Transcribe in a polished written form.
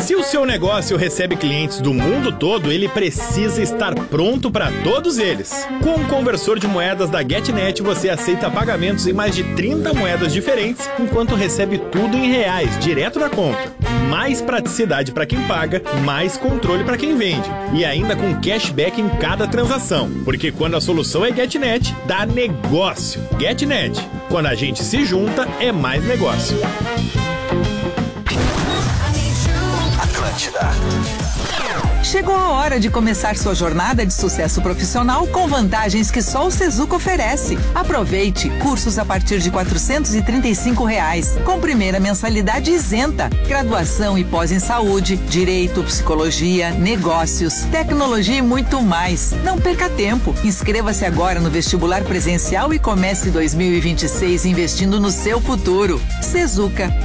Se o seu negócio recebe clientes do mundo todo, ele precisa estar pronto para todos eles. Com o conversor de moedas da GetNet, você aceita pagamentos em mais de 30 moedas diferentes, enquanto recebe tudo em reais, direto na conta. Mais praticidade para quem paga, mais controle para quem vende. E ainda com cashback em cada transação. Porque quando a solução é GetNet, dá negócio. GetNet. Quando a gente se junta, é mais negócio. Atlântida. Chegou a hora de começar sua jornada de sucesso profissional com vantagens que só o Sezuca oferece. Aproveite cursos a partir de R$ 435, com primeira mensalidade isenta. Graduação e pós em saúde, direito, psicologia, negócios, tecnologia e muito mais. Não perca tempo. Inscreva-se agora no vestibular presencial e comece 2026 investindo no seu futuro. Sezuca.